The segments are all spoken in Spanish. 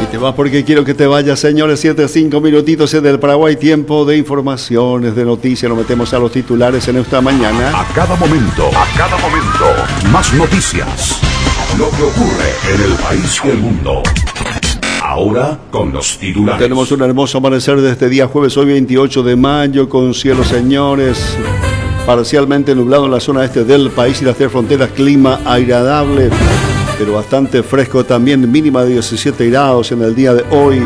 Te vas porque quiero que te vayas, señores. 7-5 minutitos en el Paraguay. Tiempo de informaciones, de noticias. Nos metemos a los titulares en esta mañana. A cada momento, más noticias. Lo que ocurre en el país y el mundo. Ahora con los titulares. Tenemos un hermoso amanecer de este día jueves, hoy 28 de mayo, con cielo, señores, parcialmente nublado en la zona este del país y las tres fronteras. Clima agradable, pero bastante fresco también, mínima de 17 grados en el día de hoy.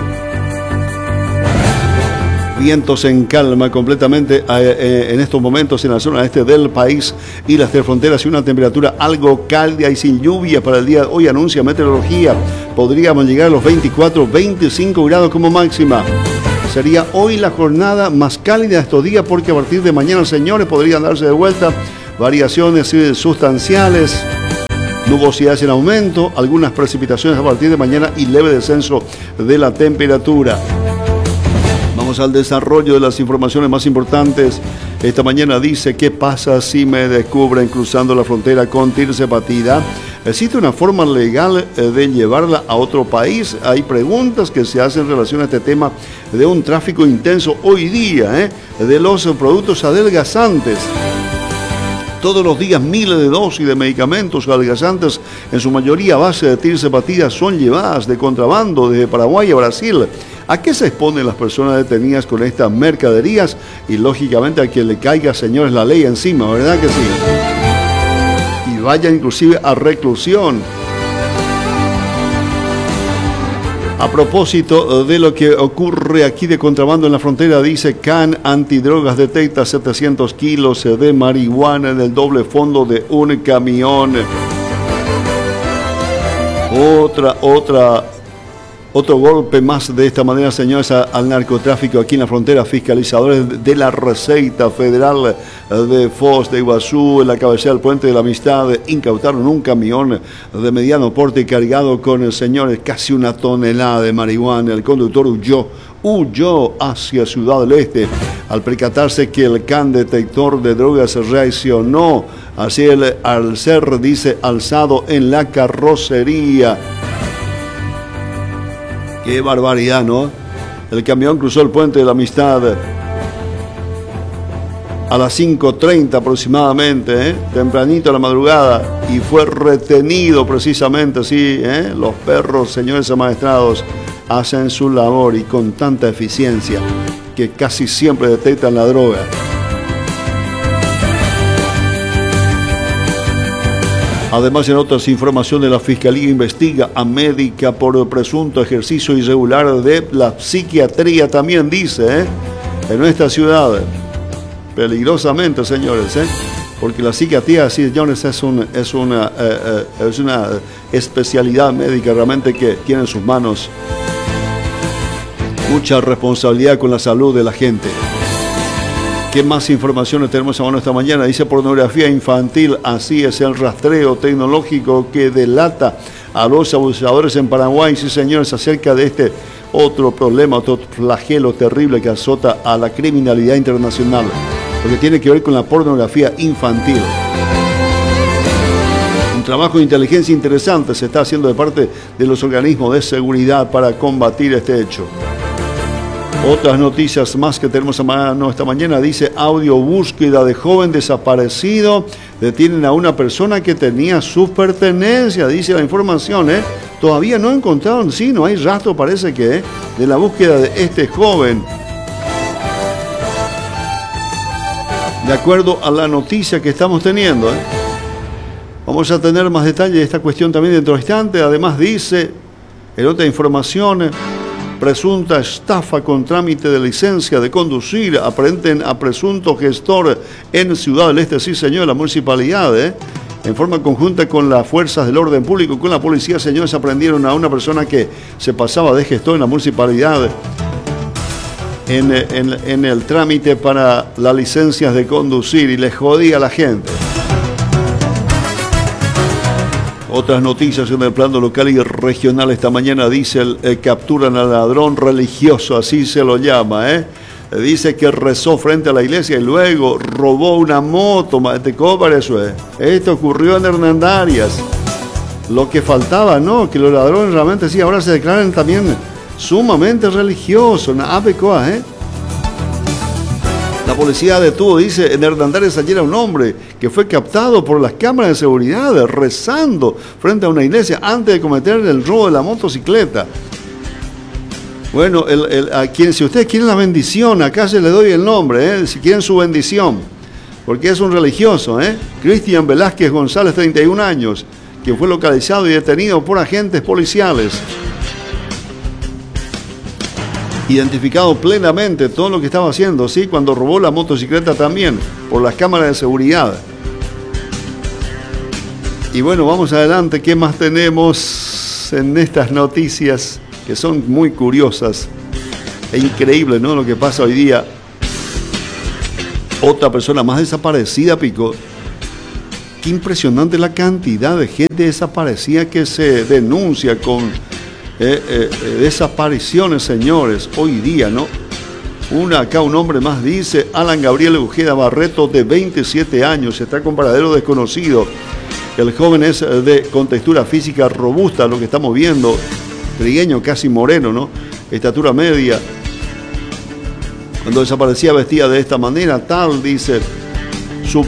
Vientos en calma completamente en estos momentos en la zona este del país y las tres fronteras, y una temperatura algo cálida y sin lluvia para el día de hoy, anuncia meteorología. Podríamos llegar a los 24-25 grados como máxima. Sería hoy la jornada más cálida de estos días, porque a partir de mañana, señores, podrían darse de vuelta variaciones sustanciales. Nubosidades en aumento, algunas precipitaciones a partir de mañana y leve descenso de la temperatura. Vamos al desarrollo de las informaciones más importantes. Esta mañana dice: ¿qué pasa si me descubren cruzando la frontera con Tirce Partida? ¿Existe una forma legal de llevarla a otro país? Hay preguntas que se hacen en relación a este tema de un tráfico intenso hoy día de los productos adelgazantes. Todos los días miles de dosis de medicamentos adelgazantes, en su mayoría a base de Tirce Partida, son llevadas de contrabando desde Paraguay a Brasil. ¿A qué se exponen las personas detenidas con estas mercaderías? Y lógicamente a quien le caiga, señores, la ley encima, ¿verdad que sí? Y vaya inclusive a reclusión. A propósito de lo que ocurre aquí de contrabando en la frontera, dice: CAN Antidrogas detecta 700 kilos de marihuana en el doble fondo de un camión. Otro golpe más de esta manera, señores, al narcotráfico aquí en la frontera. Fiscalizadores de la Receita Federal de Foz de Iguazú, en la cabecera del Puente de la Amistad, incautaron un camión de mediano porte cargado con, señores, casi 1 tonelada de marihuana. El conductor huyó hacia Ciudad del Este al percatarse que el can detector de drogas reaccionó al ser, dice, alzado en la carrocería. Qué barbaridad, ¿no? El camión cruzó el Puente de la Amistad a las 5:30 aproximadamente, tempranito a la madrugada, y fue retenido precisamente así. Los perros, señores amaestrados, hacen su labor y con tanta eficiencia que casi siempre detectan la droga. Además, en otras informaciones, la Fiscalía investiga a médica por presunto ejercicio irregular de la psiquiatría, también dice, en nuestra ciudad. Peligrosamente, señores, porque la psiquiatría, sí, señores, es una especialidad médica realmente que tiene en sus manos mucha responsabilidad con la salud de la gente. ¿Qué más informaciones tenemos a mano esta mañana? Dice: pornografía infantil, así es el rastreo tecnológico que delata a los abusadores en Paraguay. Sí, señores, acerca de este otro problema, otro flagelo terrible que azota a la criminalidad internacional, porque tiene que ver con la pornografía infantil. Un trabajo de inteligencia interesante se está haciendo de parte de los organismos de seguridad para combatir este hecho. Otras noticias más que tenemos a mano esta mañana, dice: audio búsqueda de joven desaparecido, detienen a una persona que tenía sus pertenencias, dice la información, todavía no encontraron, sí, no hay rastro, parece que, de la búsqueda de este joven. De acuerdo a la noticia que estamos teniendo, vamos a tener más detalles de esta cuestión también dentro de instante. Además, dice, en otra información: presunta estafa con trámite de licencia de conducir, aprenden a presunto gestor en Ciudad del Este. Sí, señor, la municipalidad, en forma conjunta con las fuerzas del orden público, con la policía, señores, aprendieron a una persona que se pasaba de gestor en la municipalidad en el trámite para las licencias de conducir, y le jodía a la gente. Otras noticias en el plano local y regional esta mañana, dice, capturan al ladrón religioso, así se lo llama, Dice que rezó frente a la iglesia y luego robó una moto. ¿Te cobra eso? Esto ocurrió en Hernandarias. Lo que faltaba, ¿no? Que los ladrones realmente, sí, ahora se declaran también sumamente religioso. La policía detuvo, dice, en Hernandarias ayer a un hombre que fue captado por las cámaras de seguridad rezando frente a una iglesia antes de cometer el robo de la motocicleta. Bueno, si ustedes quieren la bendición, acá se le doy el nombre, si quieren su bendición, porque es un religioso, Cristian Velázquez González, 31 años, quien fue localizado y detenido por agentes policiales. Identificado plenamente todo lo que estaba haciendo, ¿sí? Cuando robó la motocicleta también, por las cámaras de seguridad. Y bueno, vamos adelante, ¿qué más tenemos en estas noticias que son muy curiosas? Es increíble, ¿no? Lo que pasa hoy día. Otra persona más desaparecida, Pico. Qué impresionante la cantidad de gente desaparecida que se denuncia con desapariciones, señores, hoy día, ¿no? Un hombre más dice, Alan Gabriel Ojeda Barreto, de 27 años, está con paradero desconocido. El joven es de contextura física robusta, lo que estamos viendo, trigueño, casi moreno, ¿no? Estatura media. Cuando desaparecía vestía de esta manera, tal, dice.